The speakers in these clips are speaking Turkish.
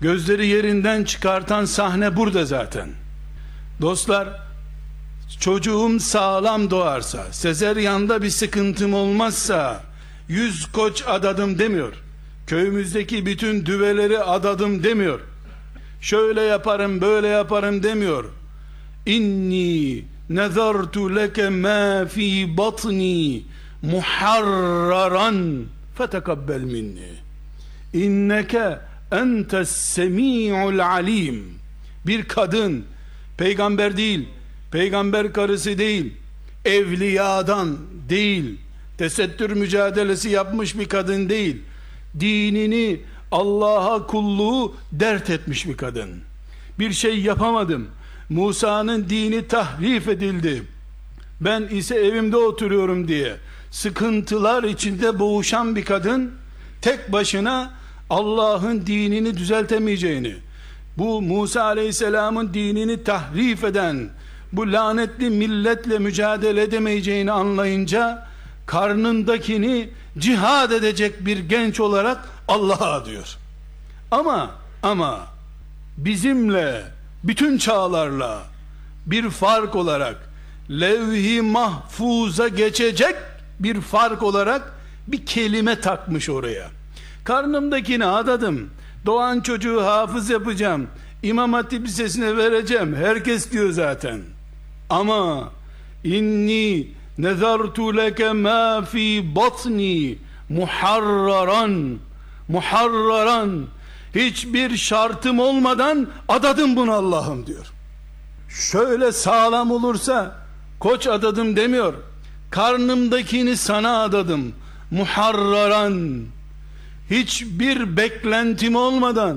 Gözleri yerinden çıkartan sahne burada zaten. Dostlar, çocuğum sağlam doğarsa, sezeryanda bir sıkıntım olmazsa 100 koç adadım demiyor. Köyümüzdeki bütün düveleri adadım demiyor. Şöyle yaparım böyle yaparım demiyor. İnni nezartu leke ma fi batni muharraran fetekabbel minni inneke entes semi'ul alim. Bir kadın, peygamber değil, peygamber karısı değil, evliyadan değil, tesettür mücadelesi yapmış bir kadın değil, dinini, Allah'a kulluğu dert etmiş bir kadın. Bir şey yapamadım, Musa'nın dini tahrif edildi, ben ise evimde oturuyorum diye sıkıntılar içinde boğuşan bir kadın, tek başına Allah'ın dinini düzeltemeyeceğini, bu Musa aleyhisselamın dinini tahrif eden bu lanetli milletle mücadele edemeyeceğini anlayınca karnındakini cihad edecek bir genç olarak Allah'a diyor. Ama bizimle, bütün çağlarla bir fark olarak, levh-i mahfuza geçecek bir fark olarak bir kelime takmış oraya. Karnımdakini adadım, doğan çocuğu hafız yapacağım, İmam Hatip Lisesi'ne vereceğim, herkes diyor zaten. Ama inni nezartu leke ma fi batni muharraran, hiçbir şartım olmadan adadım bunu Allah'ım diyor. Şöyle sağlam olursa koç adadım demiyor, karnımdakini sana adadım muharraran, hiçbir beklentim olmadan,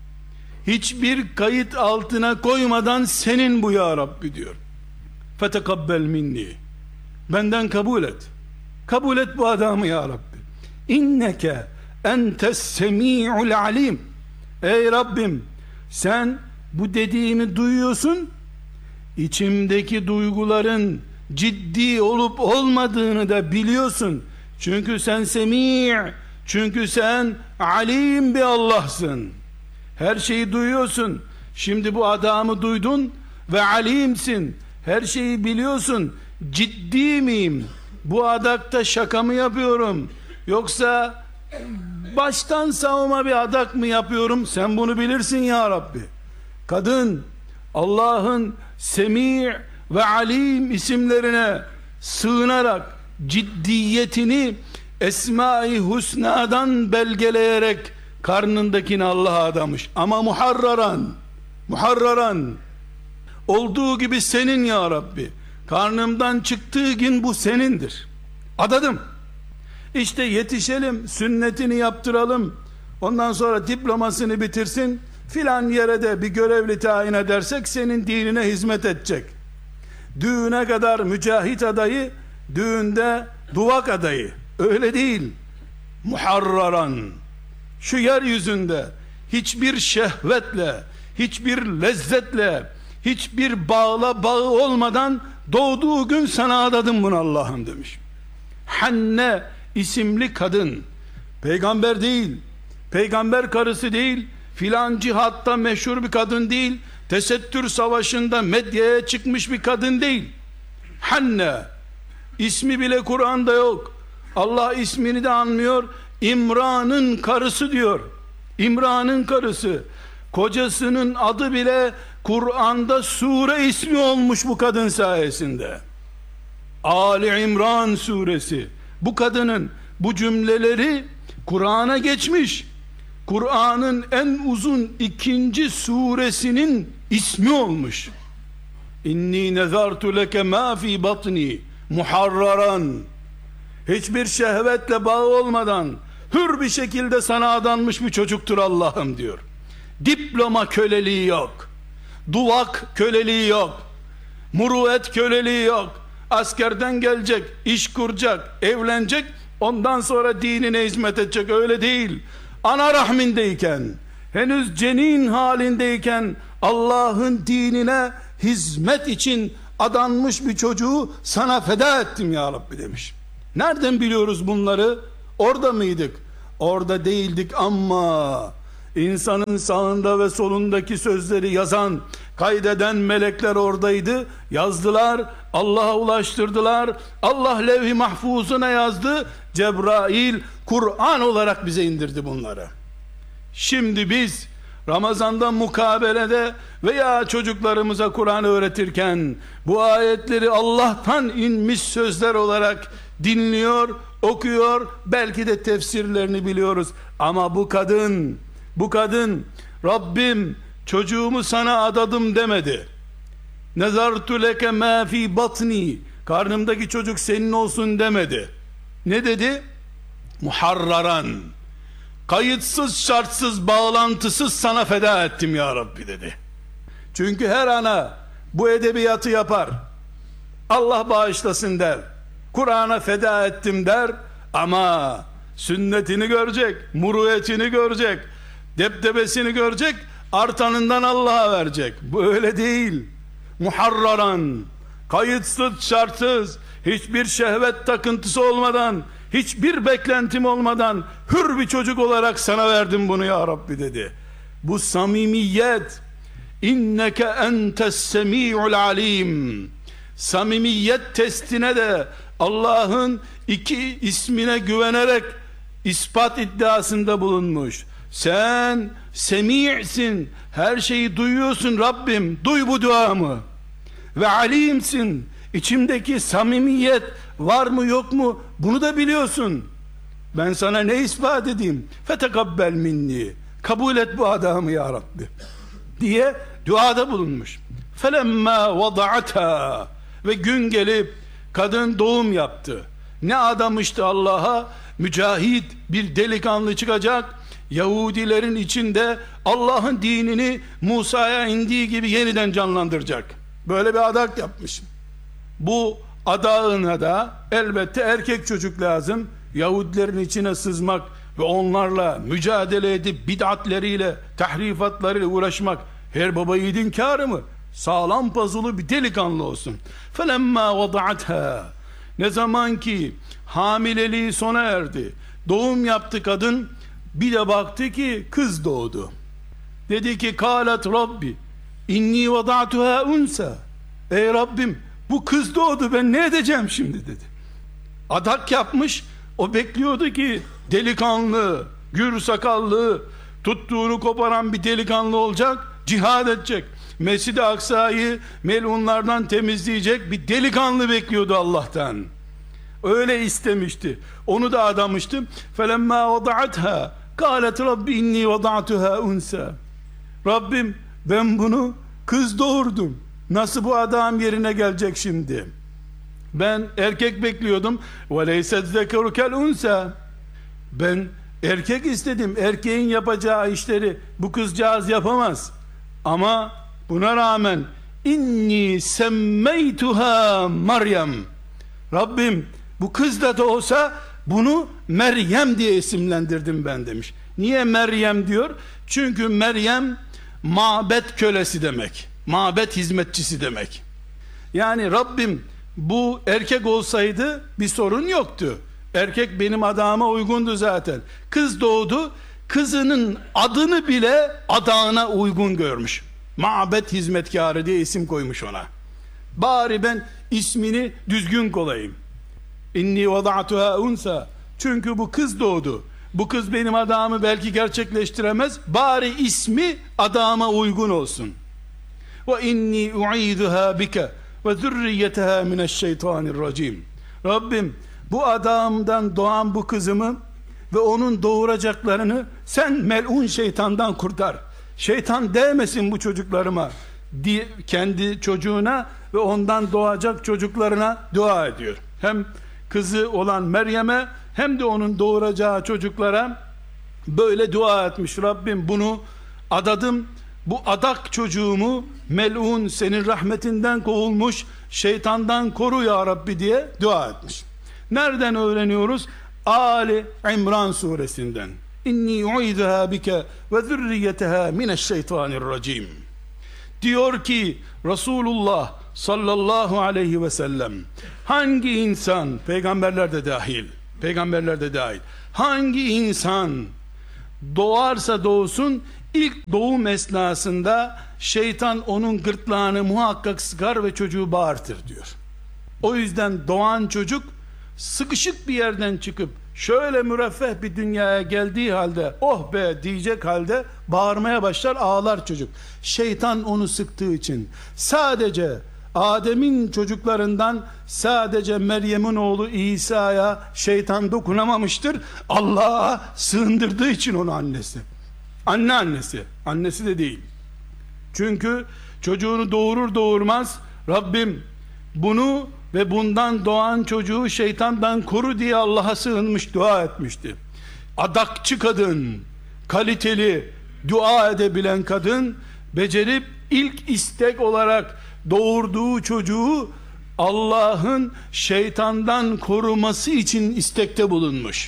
hiçbir kayıt altına koymadan senin bu ya Rabbi diyor. Fetekabbel minni, benden kabul et, kabul et bu adamı ya Rabbi. İnneke entes semi'ul alim. Ey Rabbim, sen bu dediğimi duyuyorsun, içimdeki duyguların ciddi olup olmadığını da biliyorsun. Çünkü sen semi', çünkü sen alim bir Allah'sın. Her şeyi duyuyorsun. Şimdi bu adamı duydun ve alimsin. Her şeyi biliyorsun. Ciddi miyim? Bu adakta şaka mı yapıyorum? Yoksa baştan savma bir adak mı yapıyorum? Sen bunu bilirsin ya Rabbi. Kadın Allah'ın Semi' ve Alim isimlerine sığınarak ciddiyetini Esma-i Husna'dan belgeleyerek karnındakini Allah'a adamış. Ama muharraran olduğu gibi senin ya Rabbi. Karnımdan çıktığı gün bu senindir. Adadım. İşte yetişelim, sünnetini yaptıralım, ondan sonra diplomasını bitirsin, filan yere de bir görevli tayin edersek senin dinine hizmet edecek. Düğüne kadar mücahit adayı, düğünde duvak adayı. Öyle değil. Muharraran. Şu yeryüzünde hiçbir şehvetle, hiçbir lezzetle, hiçbir bağı olmadan doğduğu gün sana adadım bunu Allah'ım demiş. Hanne isimli kadın, peygamber değil, peygamber karısı değil, filan cihatta meşhur bir kadın değil, tesettür savaşında medyaya çıkmış bir kadın değil. Hanne ismi bile Kur'an'da yok. Allah ismini de anmıyor. İmran'ın karısı diyor. İmran'ın karısı. Kocasının adı bile Kur'an'da sure ismi olmuş bu kadın sayesinde. Ali İmran suresi. Bu kadının bu cümleleri Kur'an'a geçmiş. Kur'an'ın en uzun 2. suresinin ismi olmuş. İnni nezartu leke ma fi batni muharraran. Hiçbir şehvetle bağı olmadan hür bir şekilde sana adanmış bir çocuktur Allah'ım diyor. Diploma köleliği yok. Duvak köleliği yok. Muruet köleliği yok. Askerden gelecek, iş kuracak, evlenecek, ondan sonra dinine hizmet edecek, öyle değil. Ana rahmindeyken, henüz cenin halindeyken Allah'ın dinine hizmet için adanmış bir çocuğu sana feda ettim ya Rabbi demiş. Nereden biliyoruz bunları? Orada mıydık? Orada değildik ama İnsanın sağında ve solundaki sözleri yazan, kaydeden melekler oradaydı. Yazdılar, Allah'a ulaştırdılar. Allah levh-i mahfuzuna yazdı. Cebrail Kur'an olarak bize indirdi bunları. Şimdi biz Ramazan'da mukabelede veya çocuklarımıza Kur'an öğretirken bu ayetleri Allah'tan inmiş sözler olarak dinliyor, okuyor, belki de tefsirlerini biliyoruz. Ama bu kadın Rabbim çocuğumu sana adadım demedi. Nezartu leke ma fi batni, karnımdaki çocuk senin olsun demedi. Ne dedi? Muharraran, kayıtsız şartsız bağlantısız sana feda ettim ya Rabbi dedi. Çünkü her ana bu edebiyatı yapar, Allah bağışlasın der, Kur'an'a feda ettim der, ama sünnetini görecek, muruvvetini görecek, debdebesini görecek, artanından Allah'a verecek. Bu öyle değil. Muharraran, kayıtsız şartsız, hiçbir şehvet takıntısı olmadan, hiçbir beklentim olmadan hür bir çocuk olarak sana verdim bunu ya Rabbi dedi. Bu samimiyet, inneke entes semi'ul alim, samimiyet testine de Allah'ın iki ismine güvenerek ispat iddiasında bulunmuş. Sen semi'sin, her şeyi duyuyorsun Rabbim, duy bu duamı. Ve alimsin, içimdeki samimiyet var mı yok mu bunu da biliyorsun. Ben sana ne ispat edeyim? Fetekabbel minni, kabul et bu adamı ya Rabbi diye duada bulunmuş. Felemma vada'atha, ve gün gelip kadın doğum yaptı. Ne adamıştı Allah'a? Mücahit bir delikanlı çıkacak, Yahudilerin içinde Allah'ın dinini Musa'ya indiği gibi yeniden canlandıracak. Böyle bir adak yapmış. Bu adağına da elbette erkek çocuk lazım. Yahudilerin içine sızmak ve onlarla mücadele edip bid'atleriyle, tahrifatlarıyla uğraşmak her baba yiğidin kârı mı? Sağlam pazulu bir delikanlı olsun. Felemma vada'atha, ne zaman ki hamileliği sona erdi, doğum yaptı kadın, bir de baktı ki kız doğdu. Dedi ki kâlet Rabbi inni vada'tuha unsa, ey Rabbim bu kız doğdu, ben ne edeceğim şimdi dedi. Adak yapmış, o bekliyordu ki delikanlı, gür sakallı, tuttuğunu koparan bir delikanlı olacak, cihad edecek, Mescid-i Aksa'yı melunlardan temizleyecek bir delikanlı bekliyordu Allah'tan. Öyle istemişti, onu da adamıştı. Felemma vada'atha kâlet Rabbi inni vada'tuha unsa, Rabbim ben bunu kız doğurdum, nasıl bu adam yerine gelecek şimdi? Ben erkek bekliyordum. Ve leyset zekeru kel unsa, ben erkek istedim, erkeğin yapacağı işleri bu kızcağız yapamaz. Ama buna rağmen inni semmeytuha Meryem, Rabbim bu kız da olsa bunu Meryem diye isimlendirdim ben demiş. Niye Meryem diyor? Çünkü Meryem mabet kölesi demek, mabet hizmetçisi demek. Yani Rabbim bu erkek olsaydı bir sorun yoktu, erkek benim adağıma uygundu zaten. Kız doğdu, kızının adını bile adağına uygun görmüş, mabet hizmetkarı diye isim koymuş ona. Bari ben ismini düzgün koyayım, inni vada'tuha unsa, çünkü bu kız doğdu, bu kız benim adağımı belki gerçekleştiremez, bari ismi adağıma uygun olsun. Ve inni u'iduha bike ve zürriyeteha mineşşeytanirracim, Rabbim bu adağımdan doğan bu kızımı ve onun doğuracaklarını sen melun şeytandan kurtar, şeytan değmesin bu çocuklarıma diye kendi çocuğuna ve ondan doğacak çocuklarına dua ediyor. Hem kızı olan Meryem'e hem de onun doğuracağı çocuklara böyle dua etmiş. Rabbim bunu adadım, bu adak çocuğumu melun, senin rahmetinden kovulmuş şeytandan koru ya Rabbi diye dua etmiş. Nereden öğreniyoruz? Ali İmran suresinden. İnni u'iduha bike ve zürriyeteha mineşşeytanirracim. Diyor ki Resulullah sallallahu aleyhi ve sellem, hangi insan, peygamberler de dahil, hangi insan doğarsa doğsun, ilk doğum esnasında şeytan onun gırtlağını muhakkak sıkar ve çocuğu bağırtır diyor. O yüzden doğan çocuk sıkışık bir yerden çıkıp şöyle müreffeh bir dünyaya geldiği halde oh be diyecek halde bağırmaya başlar, ağlar çocuk. Şeytan onu sıktığı için. Sadece Adem'in çocuklarından sadece Meryem'in oğlu İsa'ya şeytan dokunamamıştır. Allah'a sığındırdığı için onu annesi. Annesi. Annesi de değil. Çünkü çocuğunu doğurur doğurmaz Rabbim bunu ve bundan doğan çocuğu şeytandan koru diye Allah'a sığınmış, dua etmişti. Adakçı kadın, kaliteli dua edebilen kadın, becerip ilk istek olarak doğurduğu çocuğu Allah'ın şeytandan koruması için istekte bulunmuş.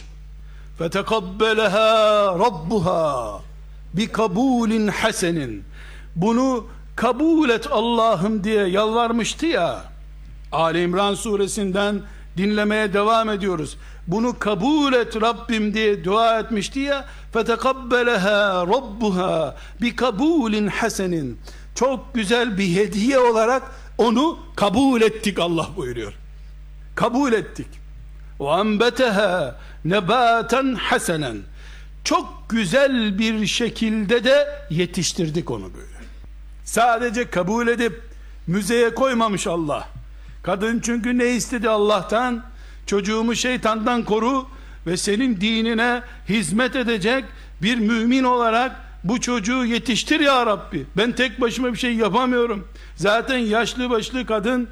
فَتَقَبَّلَهَا رَبُّهَا بِكَبُولٍ حَسَنٍ. Bunu kabul et Allah'ım diye yalvarmıştı ya. Ali İmran suresinden dinlemeye devam ediyoruz. Bunu kabul et Rabbim diye dua etmişti ya. فَتَقَبَّلَهَا رَبُّهَا بِكَبُولٍ حَسَنٍ. Çok güzel bir hediye olarak onu kabul ettik Allah buyuruyor. Kabul ettik. وَاَنْبَتَهَا نَبَاتًا حَسَنًا. Çok güzel bir şekilde de yetiştirdik onu böyle. Sadece kabul edip müzeye koymamış Allah. Kadın çünkü ne istedi Allah'tan? Çocuğumu şeytandan koru ve senin dinine hizmet edecek bir mümin olarak bu çocuğu yetiştir ya Rabbi. Ben tek başıma bir şey yapamıyorum. Zaten yaşlı başlı kadın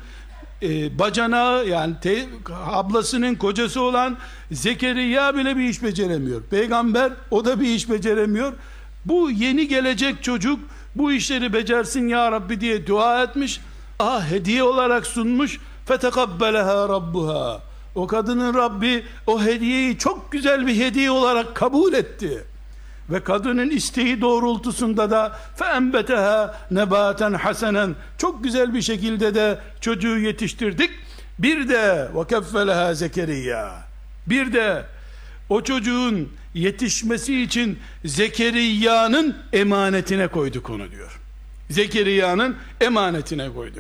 bacanağı yani ablasının kocası olan Zekeriya bile bir iş beceremiyor. Peygamber o da bir iş beceremiyor. Bu yeni gelecek çocuk bu işleri becersin ya Rabbi diye dua etmiş. Hediye olarak sunmuş. فَتَقَبَّلَهَا رَبُّهَا. O kadının Rabbi o hediyeyi çok güzel bir hediye olarak kabul etti. Ve kadının isteği doğrultusunda da فَاَنْبَتَهَا نَبَاتًا حَسَنًا. Çok güzel bir şekilde de çocuğu yetiştirdik. Bir de وَكَفَّلَهَا Zekeriya. Bir de o çocuğun yetişmesi için Zekeriya'nın emanetine koyduk onu diyor. Zekeriya'nın emanetine koyduk.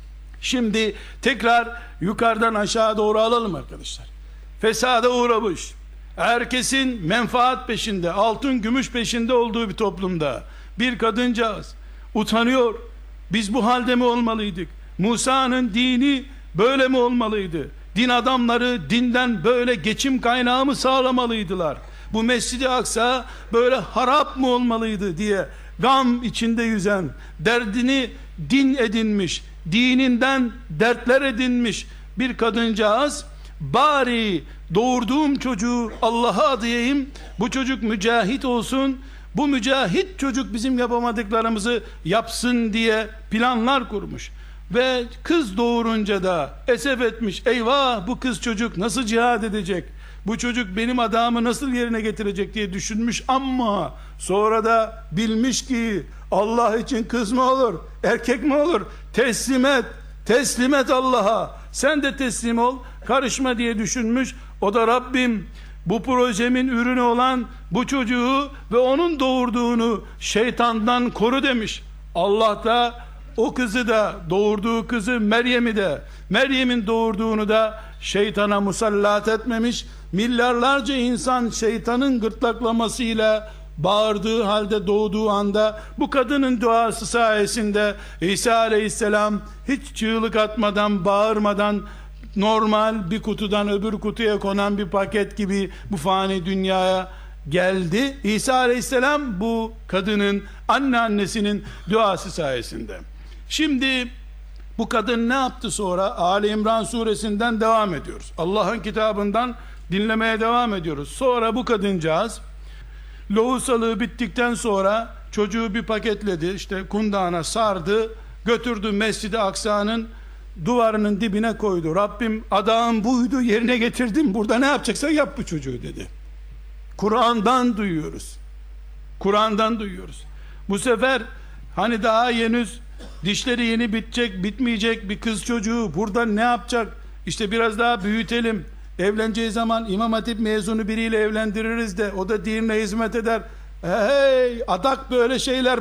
Şimdi tekrar yukarıdan aşağı doğru alalım arkadaşlar. Fesada uğramış, herkesin menfaat peşinde, altın gümüş peşinde olduğu bir toplumda bir kadıncağız utanıyor. Biz bu halde mi olmalıydık? Musa'nın dini böyle mi olmalıydı? Din adamları dinden böyle geçim kaynağı mı sağlamalıydılar? Bu Mescid-i Aksa böyle harap mı olmalıydı diye gam içinde yüzen, derdini din edinmiş, dininden dertler edinmiş bir kadıncağız, bari doğurduğum çocuğu Allah'a adayayım, bu çocuk mücahit olsun, bu mücahit çocuk bizim yapamadıklarımızı yapsın diye planlar kurmuş. Ve kız doğurunca da esef etmiş, eyvah bu kız çocuk nasıl cihad edecek, bu çocuk benim adamı nasıl yerine getirecek diye düşünmüş, ama sonra da bilmiş ki Allah için kız mı olur erkek mi olur, teslim et Allah'a, sen de teslim ol, karışma diye düşünmüş. O da Rabbim bu projemin ürünü olan bu çocuğu ve onun doğurduğunu şeytandan koru demiş. Allah da o kızı da, doğurduğu kızı Meryem'i de, Meryem'in doğurduğunu da şeytana musallat etmemiş. Milyarlarca insan şeytanın gırtlaklamasıyla bağırdığı halde doğduğu anda bu kadının duası sayesinde İsa aleyhisselam hiç çığlık atmadan, bağırmadan, normal bir kutudan öbür kutuya konan bir paket gibi bu fani dünyaya geldi. İsa aleyhisselam bu kadının annesinin duası sayesinde. Şimdi bu kadın ne yaptı sonra? Ali İmran suresinden devam ediyoruz. Allah'ın kitabından dinlemeye devam ediyoruz. Sonra bu kadıncağız lohusalığı bittikten sonra çocuğu bir paketledi, işte kundağına sardı, götürdü Mescid-i Aksa'nın duvarının dibine koydu. Rabbim adağım buydu, yerine getirdim, burada ne yapacaksan yap bu çocuğu dedi. Kur'an'dan duyuyoruz. Kur'an'dan duyuyoruz. Bu sefer hani daha henüz dişleri yeni bitmeyecek bir kız çocuğu burada ne yapacak? İşte biraz daha büyütelim, evleneceği zaman İmam Hatip mezunu biriyle evlendiririz de o da dinine hizmet eder Hey, adak böyle şeyler